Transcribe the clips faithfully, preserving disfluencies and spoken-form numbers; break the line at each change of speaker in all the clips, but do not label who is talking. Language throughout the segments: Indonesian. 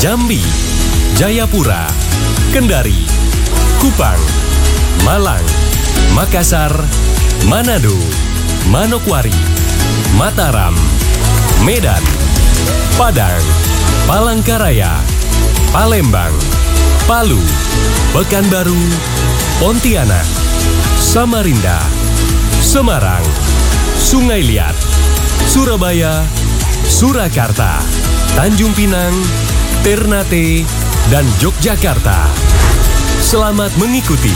Jambi, Jayapura, Kendari, Kupang, Malang, Makassar, Manado, Manokwari, Mataram, Medan, Padang, Palangkaraya, Palembang, Palu, Pekanbaru, Pontianak, Samarinda, Semarang, Sungai Liat, Surabaya, Surakarta, Tanjung Pinang, Ternate, dan Yogyakarta. Selamat mengikuti.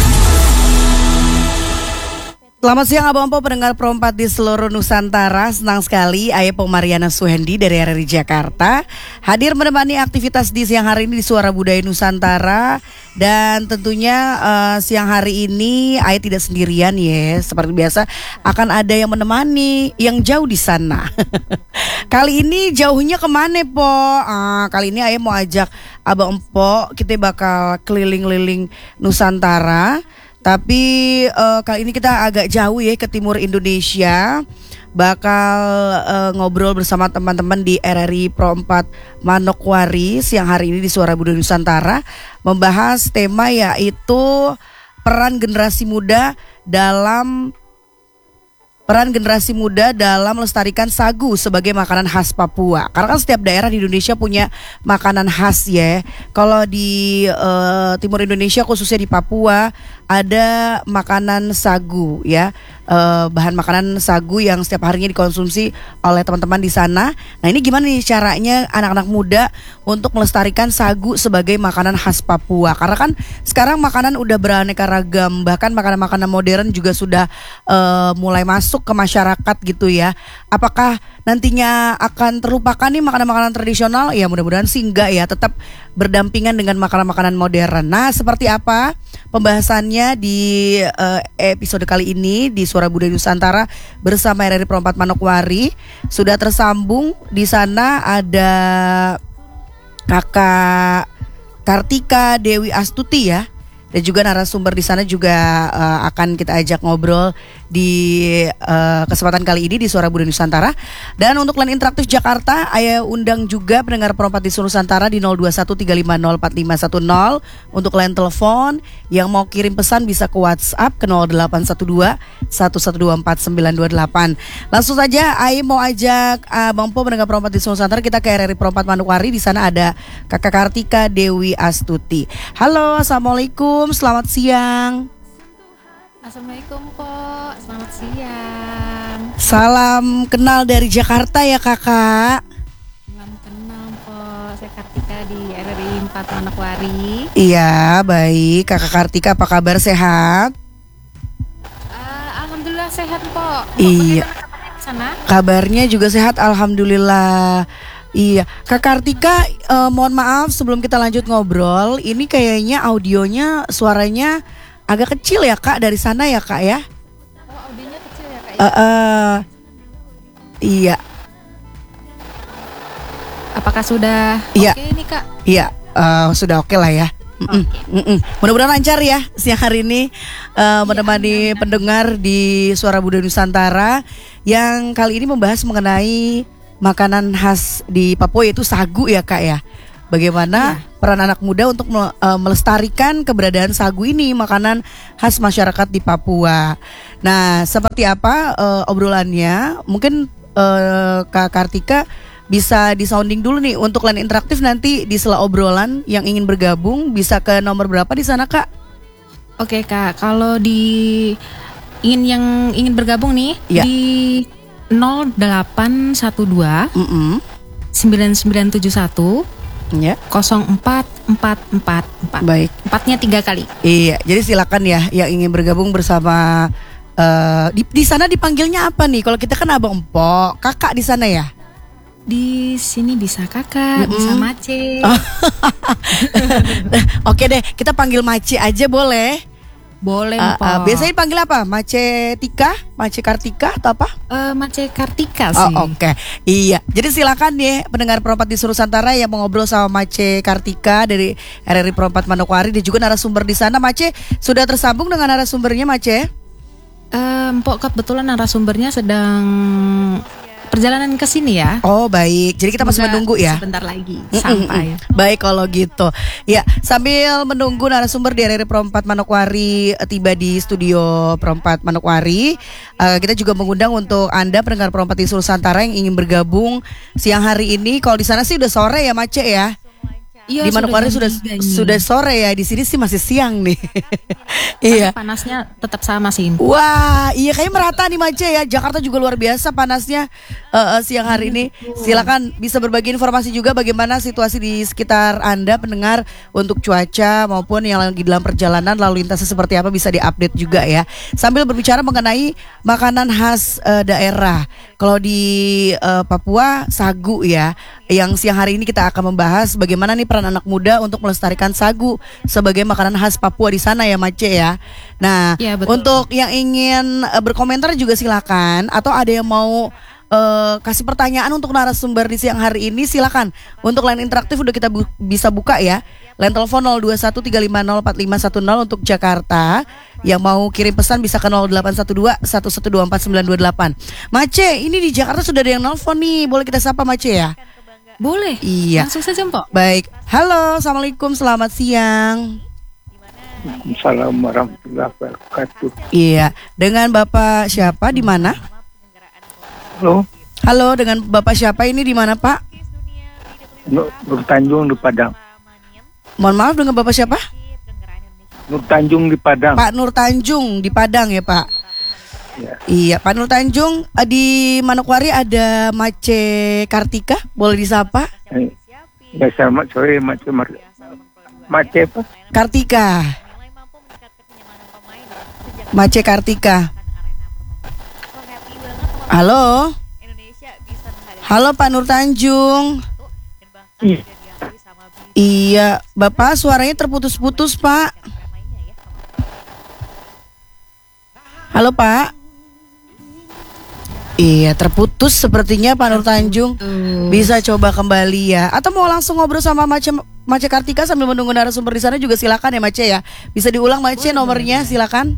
Selamat siang Abang Po, pendengar Pro empat di seluruh Nusantara. Senang sekali Ayepo Mariana Suhendi dari R R I Jakarta hadir menemani aktivitas di siang hari ini di Suara Budaya Nusantara. Dan tentunya uh, siang hari ini Aye tidak sendirian ya. Seperti biasa akan ada yang menemani yang jauh di sana. Kali ini jauhnya kemana Po? Uh, kali ini Aye mau ajak Abang Po, kita bakal keliling-keliling Nusantara. Tapi uh, kali ini kita agak jauh ya ke timur Indonesia. Bakal uh, ngobrol bersama teman-teman di R R I Pro empat Manokwari siang hari ini di Suara Budaya Nusantara, membahas tema yaitu peran generasi muda dalam Peran generasi muda dalam melestarikan sagu sebagai makanan khas Papua. Karena kan setiap daerah di Indonesia punya makanan khas ya. Kalau di uh, timur Indonesia khususnya di Papua ada makanan sagu ya. Uh, bahan makanan sagu yang setiap harinya dikonsumsi oleh teman-teman di sana. Nah, ini gimana nih caranya anak-anak muda untuk melestarikan sagu sebagai makanan khas Papua? Karena kan sekarang makanan udah beraneka ragam, bahkan makanan-makanan modern juga sudah uh, mulai masuk ke masyarakat gitu ya. Apakah nantinya akan terlupakan nih makanan-makanan tradisional? Ya mudah-mudahan sih enggak ya, tetap berdampingan dengan makanan-makanan modern. Nah, seperti apa pembahasannya di uh, episode kali ini di Suara Budaya Nusantara bersama R R I Pro empat Manokwari? Sudah tersambung di sana ada Kakak Kartika Dewi Astuti ya. Dan juga narasumber di sana juga uh, akan kita ajak ngobrol di uh, kesempatan kali ini di Suara Budaya Nusantara. Dan untuk line interaktif Jakarta, Aye undang juga pendengar Pro empat di seluruh Nusantara di nol dua satu tiga lima nol empat lima satu nol. Untuk line telepon yang mau kirim pesan bisa ke WhatsApp ke nol delapan satu dua satu satu dua empat sembilan dua delapan. Langsung saja Aye mau ajak uh, Bang Po pendengar Pro empat di seluruh Nusantara, kita ke R R I Pro empat Manokwari. Di sana ada Kakak Kartika Dewi Astuti. Halo, assalamualaikum. Selamat siang.
Assalamualaikum Po, selamat siang.
Salam kenal dari Jakarta ya Kakak.
Salam kenal Po, saya Kartika di R R I empat Manokwari.
Iya baik, Kakak Kartika apa kabar, sehat?
uh, Alhamdulillah sehat Po.
Iya,
sana?
Kabarnya juga sehat, alhamdulillah. Iya, Kak Kartika, eh, mohon maaf sebelum kita lanjut ngobrol, ini kayaknya audionya, suaranya agak kecil ya Kak dari sana ya Kak ya?
Oh, audionya kecil ya Kak?
Uh, uh, iya.
Apakah sudah
iya.
oke ini Kak?
Iya, uh, sudah oke lah ya. Mm-mm, mm-mm. Mudah-mudahan lancar ya siang hari ini uh, menemani ya, pendengar di Suara Budaya Nusantara yang kali ini membahas mengenai makanan khas di Papua yaitu sagu ya Kak ya. Bagaimana ya peran anak muda untuk melestarikan keberadaan sagu ini, makanan khas masyarakat di Papua. Nah, seperti apa uh, obrolannya? Mungkin uh, Kak Kartika bisa disounding dulu nih untuk line interaktif nanti di sela obrolan yang ingin bergabung bisa ke nomor berapa di sana Kak?
Oke Kak, kalau di ingin yang ingin bergabung nih ya, di nol delapan satu dua sembilan sembilan tujuh satu ya nol empat empat empat empat.
Baik.
Empatnya tiga kali.
Iya, jadi silakan ya yang ingin bergabung bersama uh, di, di sana dipanggilnya apa nih? Kalau kita kan Abang Empok, Kakak di sana ya?
Di sini bisa Kakak, mm-hmm. bisa Mace.
Oke deh, kita panggil Mace aja boleh?
Boleh,
uh,
Po.
Uh, biasanya panggil apa? Mace Tika? Mace Kartika atau apa?
Uh, Mace Kartika sih.
Oh, oke. Okay. Iya. Jadi silakan ya pendengar Pro empat di seluruh Nusantara yang mau ngobrol sama Mace Kartika dari R R I Pro empat Manokwari dan juga narasumber di sana. Mace sudah tersambung dengan narasumbernya Mace?
Um, Pok kebetulan narasumbernya sedang perjalanan ke sini ya.
Oh baik, jadi kita masih
Semoga
menunggu ya.
Sebentar lagi
Mm-mm.
sampai.
Baik kalau gitu. Ya, sambil menunggu narasumber di R R I Perempat Manokwari eh, tiba di studio Perempat Manokwari, eh, kita juga mengundang untuk Anda pendengar Perempat di Nusantara yang ingin bergabung siang hari ini. Kalau di sana sih udah sore ya, Mace ya.
Iya,
Di Manokwari sudah
jam tiga ini.
sudah sore ya, di sini sih masih siang nih. Iya.
Tapi panasnya tetap sama sih.
Wah, iya kayaknya merata nih Mace ya. Jakarta juga luar biasa panasnya uh, uh, siang hari ini. Silakan bisa berbagi informasi juga bagaimana situasi di sekitar Anda pendengar untuk cuaca maupun yang lagi dalam perjalanan lalu lintasnya seperti apa bisa diupdate juga ya. Sambil berbicara mengenai makanan khas uh, daerah. Kalau di uh, Papua sagu ya. Yang siang hari ini kita akan membahas bagaimana nih peran anak muda untuk melestarikan sagu sebagai makanan khas Papua di sana ya Mace ya. Nah,
Ya, betul.
untuk yang ingin uh, berkomentar juga silakan, atau ada yang mau uh, kasih pertanyaan untuk narasumber di siang hari ini silakan. Untuk line interaktif udah kita bu- bisa buka ya. Line telepon nol dua satu tiga lima nol empat lima satu nol untuk Jakarta. Yang mau kirim pesan bisa ke nol delapan satu dua satu satu dua empat sembilan dua delapan. Mace, ini di Jakarta sudah ada yang nelpon nih. Boleh kita sapa Mace ya?
Boleh.
Iya.
Langsung saja, Mpok.
Baik. Halo, Assalamualaikum, selamat siang.
Assalamualaikum warahmatullahi wabarakatuh.
Iya, dengan Bapak siapa di mana?
Halo,
Halo, dengan Bapak siapa ini di mana, Pak?
Nur, Nur Tanjung di Padang.
Mohon maaf, dengan Bapak siapa?
Nur Tanjung di Padang.
Pak Nur Tanjung di Padang ya, Pak.
Ya.
Iya, Pak Nur Tanjung, eh, di Manokwari ada Mace Kartika, boleh disapa?
Eh, ya selamat sore, Mace Mar- Mace apa?
Kartika. Mace Kartika. Halo. Halo Pak Nur Tanjung.
Ih,
Iya, Bapak suaranya terputus-putus, Pak. Halo, Pak. Iya, terputus sepertinya Pak Nur Tanjung. Bisa coba kembali ya. Atau mau langsung ngobrol sama Mace Mace Kartika sambil menunggu narasumber di sana juga silakan ya Mace ya. Bisa diulang Mace nomornya silakan.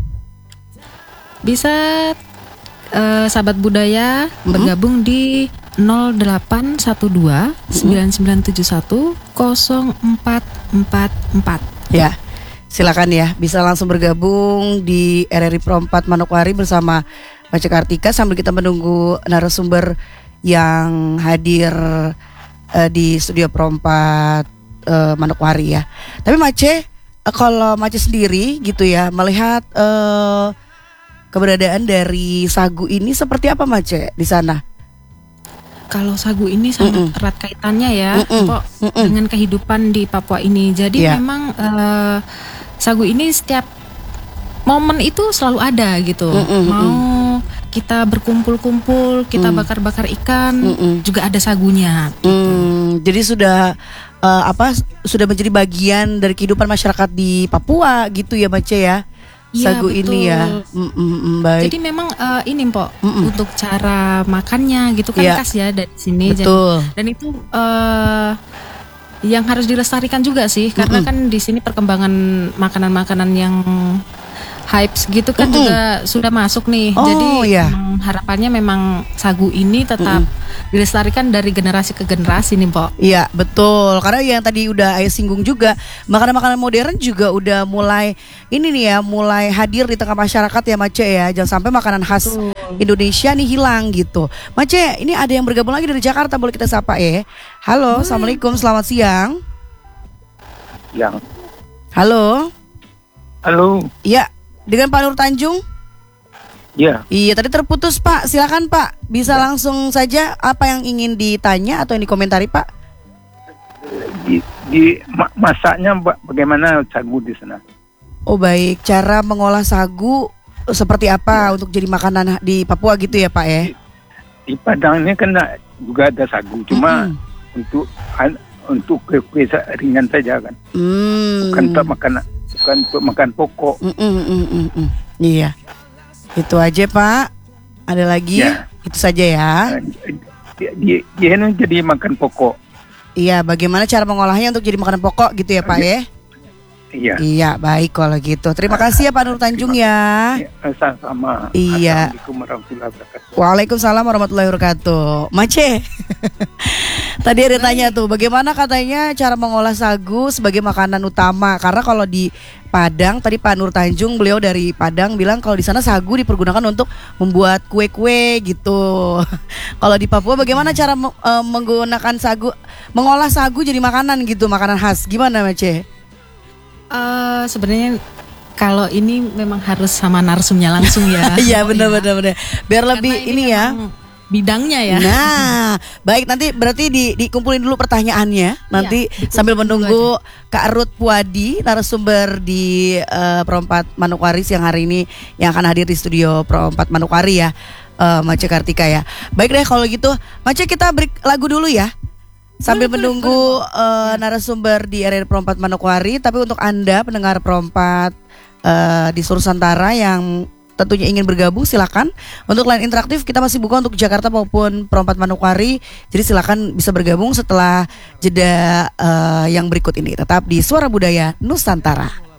Bisa eh, sahabat budaya bergabung di nol delapan satu dua sembilan sembilan tujuh satu nol empat empat empat.
Ya. Silakan ya, bisa langsung bergabung di R R I Perempat Manokwari bersama Mace Kartika sambil kita menunggu narasumber yang hadir uh, di studio Perempat uh, Manokwari ya. Tapi Mace, uh, kalau Mace sendiri gitu ya, melihat uh, keberadaan dari sagu ini seperti apa Mace di sana?
Kalau sagu ini sangat
Mm-mm.
erat kaitannya ya,
Mm-mm.
Mpok,
Mm-mm.
dengan kehidupan di Papua ini. Jadi
Ya.
memang eh, sagu ini setiap momen itu selalu ada gitu.
Mm-mm,
Mau kita berkumpul-kumpul, kita
Mm.
bakar-bakar ikan,
Mm-mm.
juga ada sagunya.
Hmm, jadi sudah uh, apa sudah menjadi bagian dari kehidupan masyarakat di Papua gitu ya Mace ya.
Iya,
Sagu
betul.
ini ya. Mm, mm, mm, baik.
Jadi memang eh, ini Mpok,
Mm-mm.
untuk cara makannya gitu kan
Iya.
khas ya dari sini. Jadi-
Betul.
dan itu eh, yang harus dilestarikan juga sih, karena
Mm-mm.
kan di sini perkembangan makanan-makanan yang hypes gitu kan
Mm-mm.
juga sudah masuk nih.
Oh,
Jadi
iya.
memang harapannya memang sagu ini tetap dilestarikan dari generasi ke generasi nih, Mpok.
Iya betul, karena yang tadi udah Ayah singgung juga, makanan-makanan modern juga udah mulai ini nih ya, mulai hadir di tengah masyarakat ya Mace ya. Jangan sampai makanan khas
Betul.
Indonesia nih hilang gitu. Mace, ini ada yang bergabung lagi dari Jakarta, boleh kita sapa ya. Halo, Assalamualaikum, selamat siang.
yang.
Halo,
Halo,
iya dengan Pak Nur Tanjung.
ya.
Iya tadi terputus Pak, silakan Pak, bisa langsung saja apa yang ingin ditanya atau yang dikomentari Pak?
Di, di ma- masaknya ba- bagaimana sagu di sana?
Oh baik, cara mengolah sagu seperti apa untuk jadi makanan di Papua gitu ya Pak ya?
Di Padang ini kan na- juga ada sagu, cuma
Mm-mm.
untuk an- untuk kue-kue sa- ringan saja kan,
Hmm.
bukan untuk makan bukan untuk makan pokok.
Mm, mm, mm, mm, mm. Iya, itu aja Pak. Ada lagi?
Ya.
Itu saja ya.
Dia, dia, dia ini jadi makan pokok.
Iya, bagaimana cara mengolahnya untuk jadi makanan pokok gitu ya Pak ya?
Iya.
Iya, baik kalau gitu. Terima kasih ya Pak Nur Tanjung ya.
Ya, sama-sama.
Iya.
Assalamualaikum warahmatullahi wabarakatuh.
Waalaikumsalam warahmatullahi wabarakatuh. Mace. Tadi ada tanya tuh, bagaimana katanya cara mengolah sagu sebagai makanan utama? Karena kalau di Padang, tadi Pak Nur Tanjung, beliau dari Padang bilang kalau di sana sagu dipergunakan untuk membuat kue-kue gitu. Kalau di Papua bagaimana cara uh, menggunakan sagu, mengolah sagu jadi makanan gitu, makanan khas? Gimana Mace?
Uh, sebenarnya kalau ini memang harus sama narsumnya langsung ya.
Iya benar-benar benar. Biar lebih
ini,
ini ya.
Bidangnya ya.
Nah, baik nanti berarti di, dikumpulin dulu pertanyaannya. Nanti ya, sambil menunggu Kak Ruth Puadi, narasumber di uh, Perempat Manokwari siang hari ini yang akan hadir di studio Perempat Manokwari ya, uh, Mace Kartika ya. Baik deh kalau gitu, Mace kita break lagu dulu ya. Sambil boleh, menunggu boleh, boleh. Uh, narasumber di area Perempat Manokwari. Tapi untuk Anda pendengar Perempat uh, di seluruh Nusantara yang tentunya ingin bergabung, silakan. Untuk line interaktif kita masih buka untuk Jakarta maupun Perempat Manokwari. Jadi silakan bisa bergabung setelah jeda uh, yang berikut ini. Tetap di Suara Budaya Nusantara.